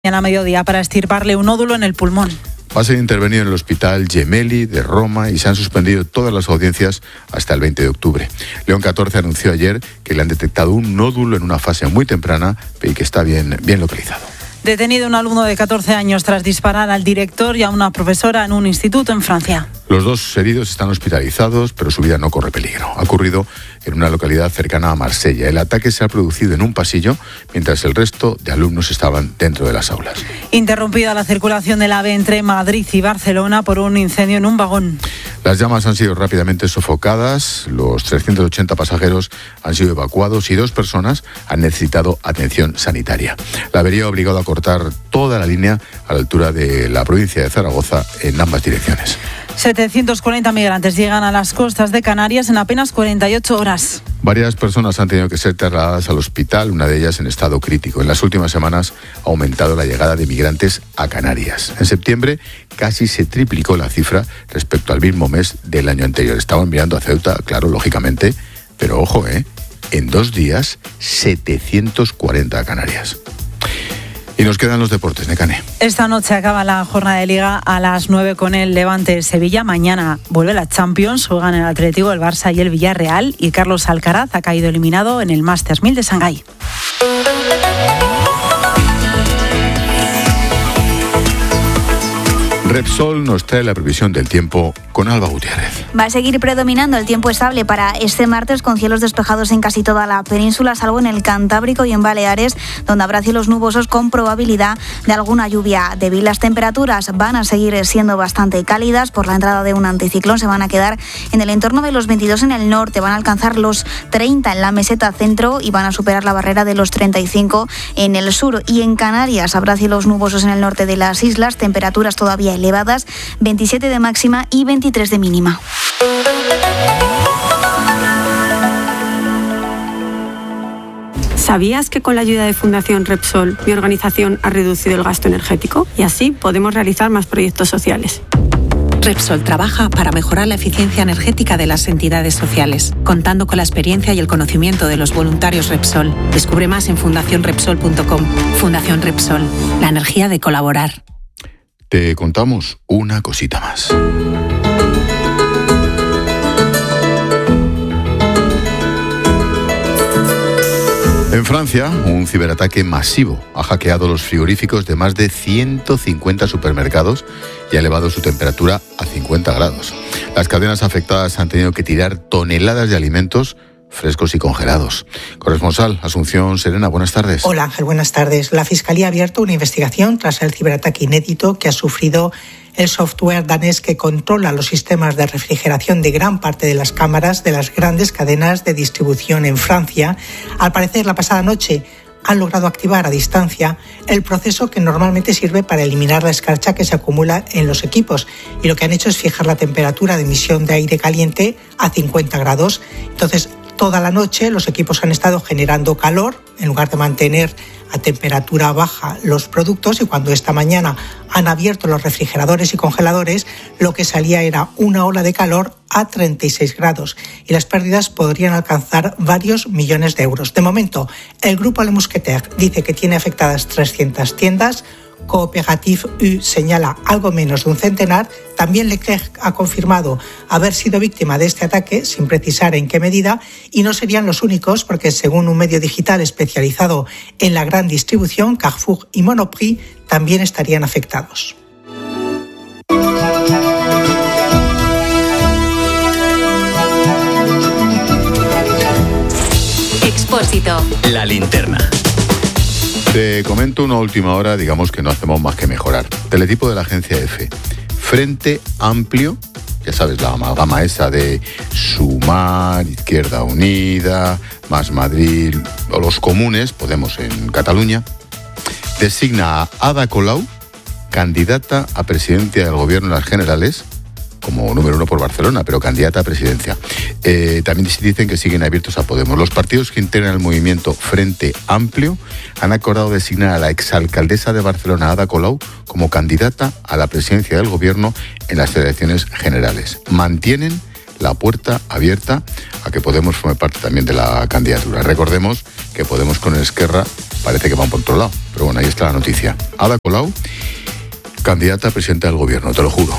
A mediodía para extirparle un nódulo en el pulmón. Va a ser intervenido en el hospital Gemelli de Roma y se han suspendido todas las audiencias hasta el 20 de octubre. León XIV anunció ayer que le han detectado un nódulo en una fase muy temprana y que está bien localizado. Detenido un alumno de 14 años tras disparar al director y a una profesora en un instituto en Francia. Los dos heridos están hospitalizados, pero su vida no corre peligro. Ha ocurrido en una localidad cercana a Marsella. El ataque se ha producido en un pasillo, mientras el resto de alumnos estaban dentro de las aulas. Interrumpida la circulación del AVE entre Madrid y Barcelona por un incendio en un vagón. Las llamas han sido rápidamente sofocadas, los 380 pasajeros han sido evacuados y 2 personas han necesitado atención sanitaria. La avería ha obligado a cortar toda la línea a la altura de la provincia de Zaragoza en ambas direcciones. 740 migrantes llegan a las costas de Canarias en apenas 48 horas. Varias personas han tenido que ser trasladadas al hospital, una de ellas en estado crítico. En las últimas semanas ha aumentado la llegada de migrantes a Canarias. En septiembre casi se triplicó la cifra respecto al mismo mes del año anterior. Estaban mirando a Ceuta, claro, lógicamente, pero ojo, en 2 días 740 a Canarias. Y nos quedan los deportes, Nekane. Esta noche acaba la jornada de Liga a las 9 con el Levante-Sevilla. Mañana vuelve la Champions, juegan el Atlético, el Barça y el Villarreal. Y Carlos Alcaraz ha caído eliminado en el Masters 1000 de Shanghái. Repsol nos trae la previsión del tiempo con Alba Gutiérrez. Va a seguir predominando el tiempo estable para este martes, con cielos despejados en casi toda la península, salvo en el Cantábrico y en Baleares, donde habrá cielos nubosos con probabilidad de alguna lluvia débil. Las temperaturas van a seguir siendo bastante cálidas por la entrada de un anticiclón. Se van a quedar en el entorno de los 22 en el norte, van a alcanzar los 30 en la meseta centro y van a superar la barrera de los 35 en el sur. Y en Canarias habrá cielos nubosos en el norte de las islas, temperaturas todavía elevadas, 27 de máxima y 23 de mínima. ¿Sabías que con la ayuda de Fundación Repsol, mi organización ha reducido el gasto energético? Y así podemos realizar más proyectos sociales. Repsol trabaja para mejorar la eficiencia energética de las entidades sociales, contando con la experiencia y el conocimiento de los voluntarios Repsol. Descubre más en fundacionrepsol.com. Fundación Repsol, la energía de colaborar. Te contamos una cosita más. En Francia, un ciberataque masivo ha hackeado los frigoríficos de más de 150 supermercados y ha elevado su temperatura a 50 grados. Las cadenas afectadas han tenido que tirar toneladas de alimentos frescos y congelados. Corresponsal, Asunción Serena, buenas tardes. Hola Ángel, buenas tardes. La Fiscalía ha abierto una investigación tras el ciberataque inédito que ha sufrido el software danés que controla los sistemas de refrigeración de gran parte de las cámaras de las grandes cadenas de distribución en Francia. Al parecer, la pasada noche han logrado activar a distancia el proceso que normalmente sirve para eliminar la escarcha que se acumula en los equipos, y lo que han hecho es fijar la temperatura de emisión de aire caliente a 50 grados. Entonces, toda la noche los equipos han estado generando calor en lugar de mantener a temperatura baja los productos, y cuando esta mañana han abierto los refrigeradores y congeladores, lo que salía era una ola de calor a 36 grados y las pérdidas podrían alcanzar varios millones de euros. De momento, el grupo Le Mousquetaire dice que tiene afectadas 300 tiendas. Coopérative U señala algo menos de un centenar. También Leclerc ha confirmado haber sido víctima de este ataque, sin precisar en qué medida, y no serían los únicos, porque según un medio digital especializado en la gran distribución, Carrefour y Monoprix también estarían afectados. Expósito. La linterna. Te comento una última hora, digamos que no hacemos más que mejorar. Teletipo de la agencia EFE. Frente Amplio, ya sabes, la amalgama esa de Sumar, Izquierda Unida, Más Madrid, o los comunes, Podemos en Cataluña, designa a Ada Colau candidata a presidenta del gobierno en las generales, como número 1 por Barcelona, pero candidata a presidencia. También dicen que siguen abiertos a Podemos. Los partidos que integran el movimiento Frente Amplio han acordado designar a la exalcaldesa de Barcelona, Ada Colau, como candidata a la presidencia del gobierno en las elecciones generales. Mantienen la puerta abierta a que Podemos forme parte también de la candidatura. Recordemos que Podemos con Esquerra parece que van por otro lado, pero bueno, ahí está la noticia. Ada Colau, candidata a presidenta del gobierno, te lo juro.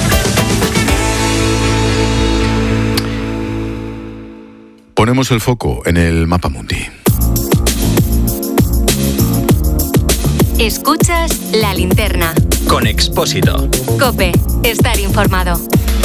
Ponemos el foco en el mapa mundi. Escuchas La Linterna. Con Expósito. COPE. Estar informado.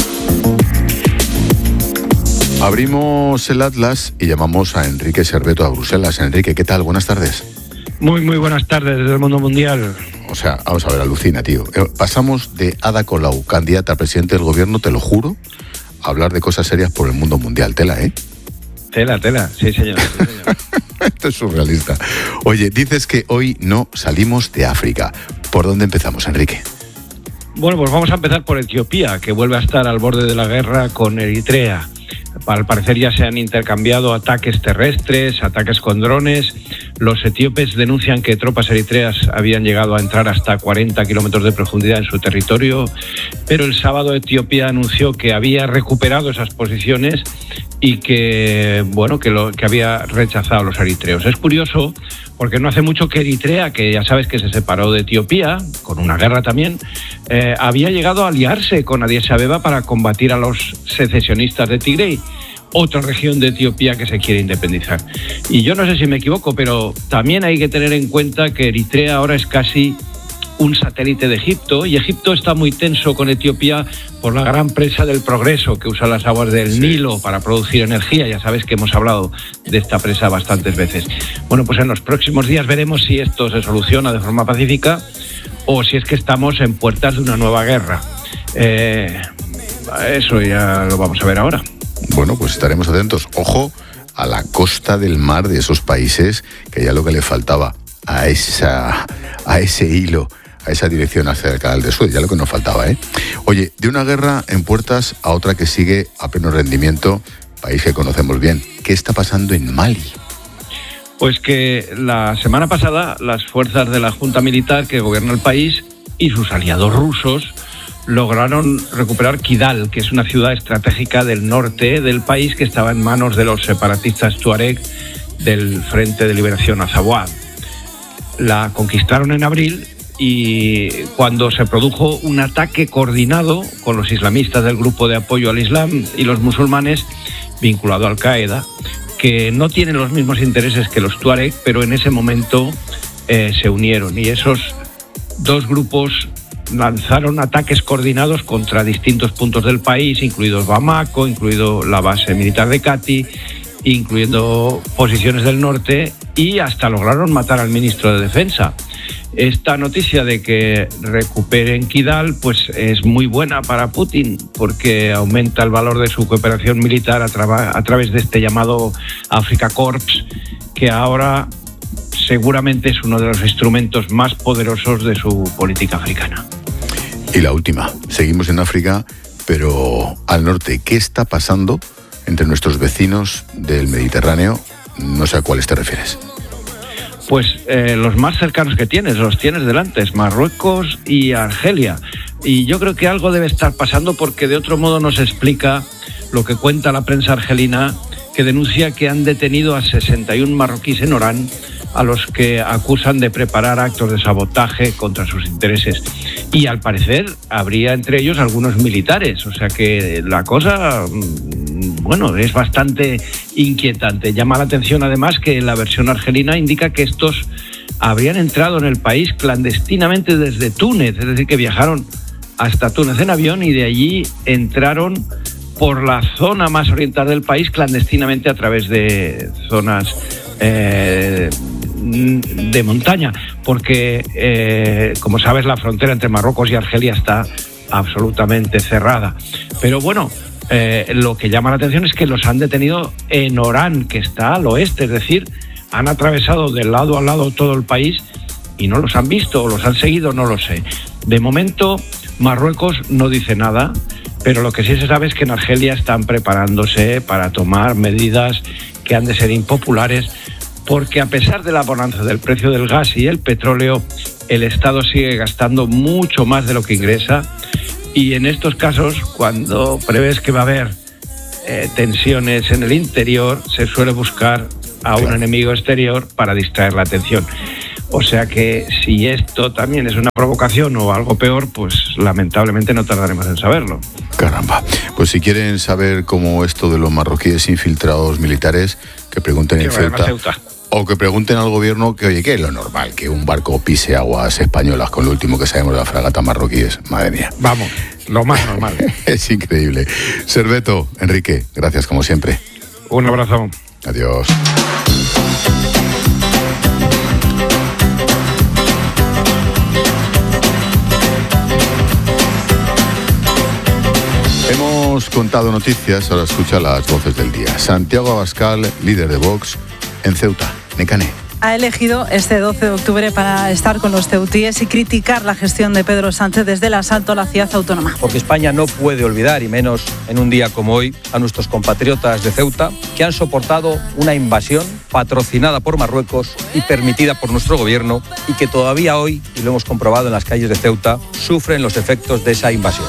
Abrimos el Atlas y llamamos a Enrique Serveto a Bruselas. Enrique, ¿qué tal? Buenas tardes. Muy buenas tardes desde el mundo mundial. O sea, vamos a ver, alucina, tío. Pasamos de Ada Colau, candidata a presidente del gobierno, te lo juro, a hablar de cosas serias por el mundo mundial. Tela, ¿eh? Tela, sí señor. Esto es surrealista. Oye, dices que hoy no salimos de África. ¿Por dónde empezamos, Enrique? Bueno, pues vamos a empezar por Etiopía, que vuelve a estar al borde de la guerra con Eritrea. Al parecer ya se han intercambiado ataques terrestres, ataques con drones. Los etíopes denuncian que tropas eritreas habían llegado a entrar hasta 40 kilómetros de profundidad en su territorio, pero el sábado Etiopía anunció que había recuperado esas posiciones y que había rechazado a los eritreos. Es curioso porque no hace mucho que Eritrea, que ya sabes que se separó de Etiopía, con una guerra también, había llegado a aliarse con Addis Abeba para combatir a los secesionistas de Tigray, otra región de Etiopía que se quiere independizar. Y yo no sé si me equivoco, pero también hay que tener en cuenta que Eritrea ahora es casi un satélite de Egipto, y Egipto está muy tenso con Etiopía por la gran presa del Progreso, que usa las aguas del Nilo para producir energía. Ya sabes que hemos hablado de esta presa bastantes veces. Bueno, pues en los próximos días veremos si esto se soluciona de forma pacífica o si es que estamos en puertas de una nueva guerra. Eso ya lo vamos a ver ahora. Bueno, pues estaremos atentos. Ojo a la costa del mar de esos países, que ya lo que le faltaba a ese hilo, a esa dirección hacia el canal de Suez, ya lo que nos faltaba, ¿eh? Oye, de una guerra en puertas a otra que sigue a pleno rendimiento, país que conocemos bien. ¿Qué está pasando en Mali? Pues que la semana pasada las fuerzas de la Junta Militar que gobierna el país y sus aliados rusos lograron recuperar Kidal, que es una ciudad estratégica del norte del país que estaba en manos de los separatistas tuareg del Frente de Liberación Azawad. La conquistaron en abril y cuando se produjo un ataque coordinado con los islamistas del grupo de apoyo al Islam y los musulmanes vinculado a Al-Qaeda, que no tienen los mismos intereses que los tuareg, pero en ese momento se unieron, y esos dos grupos lanzaron ataques coordinados contra distintos puntos del país, incluidos Bamako, incluido la base militar de Kati, incluyendo posiciones del norte, y hasta lograron matar al ministro de Defensa. Esta noticia de que recuperen Kidal pues es muy buena para Putin, porque aumenta el valor de su cooperación militar a través de este llamado Africa Corps, que ahora seguramente es uno de los instrumentos más poderosos de su política africana. Y la última, seguimos en África, pero al norte. ¿Qué está pasando entre nuestros vecinos del Mediterráneo? No sé a cuáles te refieres. Pues los más cercanos que los tienes delante, es Marruecos y Argelia. Y yo creo que algo debe estar pasando, porque de otro modo no se explica lo que cuenta la prensa argelina, que denuncia que han detenido a 61 marroquíes en Orán, a los que acusan de preparar actos de sabotaje contra sus intereses. Y al parecer habría entre ellos algunos militares, o sea que la cosa, bueno, es bastante inquietante. Llama la atención además que la versión argelina indica que estos habrían entrado en el país clandestinamente desde Túnez, es decir, que viajaron hasta Túnez en avión y de allí entraron por la zona más oriental del país clandestinamente a través de zonas de montaña, porque como sabes la frontera entre Marruecos y Argelia está absolutamente cerrada. Pero bueno, lo que llama la atención es que los han detenido en Orán, que está al oeste, es decir, han atravesado de lado a lado todo el país y no los han visto o los han seguido, no lo sé. De momento Marruecos no dice nada, pero lo que sí se sabe es que en Argelia están preparándose para tomar medidas que han de ser impopulares, porque a pesar de la bonanza del precio del gas y el petróleo, el Estado sigue gastando mucho más de lo que ingresa, y en estos casos, cuando prevés que va a haber tensiones en el interior, se suele buscar a un enemigo exterior para distraer la atención. O sea que si esto también es una provocación o algo peor, pues lamentablemente no tardaremos en saberlo. Caramba. Pues si quieren saber cómo esto de los marroquíes infiltrados militares, que pregunten en Ceuta. O que pregunten al gobierno que, oye, ¿qué es lo normal? Que un barco pise aguas españolas con lo último que sabemos de las fragatas marroquíes. Madre mía. Vamos, lo más normal. Es increíble. Serveto, Enrique, gracias como siempre. Un abrazo. Adiós. Hemos contado noticias, ahora escucha las voces del día. Santiago Abascal, líder de Vox, en Ceuta. Necane. Ha elegido este 12 de octubre para estar con los ceutíes y criticar la gestión de Pedro Sánchez desde el asalto a la ciudad autónoma. Porque España no puede olvidar, y menos en un día como hoy, a nuestros compatriotas de Ceuta que han soportado una invasión patrocinada por Marruecos y permitida por nuestro gobierno y que todavía hoy, y lo hemos comprobado en las calles de Ceuta, sufren los efectos de esa invasión.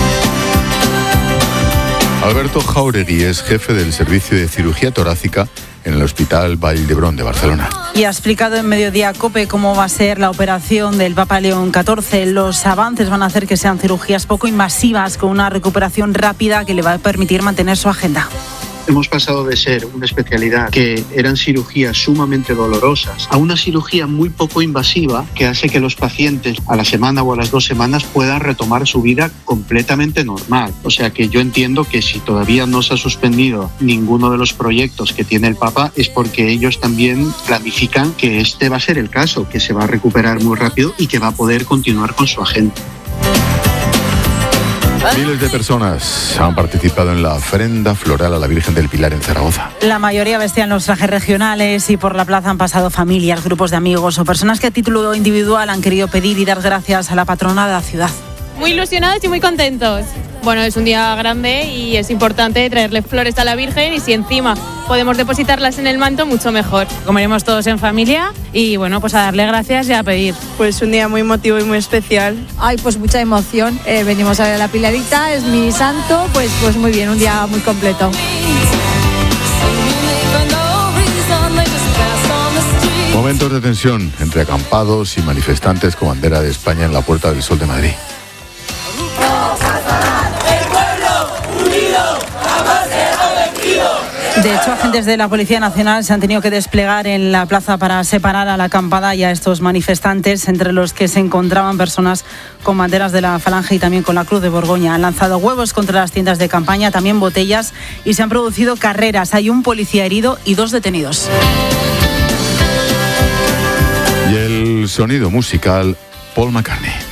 Alberto Jáuregui es jefe del servicio de cirugía torácica en el Hospital Vall d'Hebron de Barcelona. Y ha explicado en Mediodía COPE cómo va a ser la operación del Papa León XIV. Los avances van a hacer que sean cirugías poco invasivas, con una recuperación rápida que le va a permitir mantener su agenda. Hemos pasado de ser una especialidad que eran cirugías sumamente dolorosas a una cirugía muy poco invasiva que hace que los pacientes a la semana o a las 2 semanas puedan retomar su vida completamente normal. O sea que yo entiendo que si todavía no se ha suspendido ninguno de los proyectos que tiene el Papa es porque ellos también planifican que este va a ser el caso, que se va a recuperar muy rápido y que va a poder continuar con su agenda. Miles de personas han participado en la ofrenda floral a la Virgen del Pilar en Zaragoza. La mayoría vestían los trajes regionales y por la plaza han pasado familias, grupos de amigos o personas que a título individual han querido pedir y dar gracias a la patrona de la ciudad. Muy ilusionados y muy contentos. Bueno, es un día grande y es importante traerle flores a la Virgen y si encima podemos depositarlas en el manto, mucho mejor. Comeremos todos en familia y bueno, pues a darle gracias y a pedir. Pues un día muy emotivo y muy especial. Ay, pues mucha emoción. Venimos a ver a la Pilarita, es mi santo, pues muy bien, un día muy completo. Momentos de tensión entre acampados y manifestantes con bandera de España en la Puerta del Sol de Madrid. De hecho, agentes de la Policía Nacional se han tenido que desplegar en la plaza para separar a la acampada y a estos manifestantes, entre los que se encontraban personas con banderas de la Falange y también con la Cruz de Borgoña. Han lanzado huevos contra las tiendas de campaña, también botellas, y se han producido carreras. Hay un policía herido y 2 detenidos. Y el sonido musical, Paul McCartney.